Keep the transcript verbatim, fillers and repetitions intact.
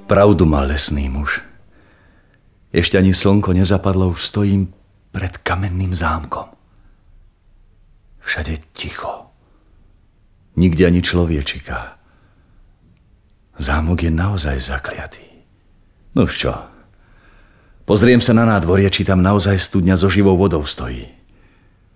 Pravdu mal lesný muž. Ešte ani slnko nezapadlo, už stojím pred kamenným zámkom. Všade ticho. Nikde ani človečika. Zámok je naozaj zakliatý. Nuž čo? Pozriem sa na nádvorie, či tam naozaj studňa so živou vodou stojí.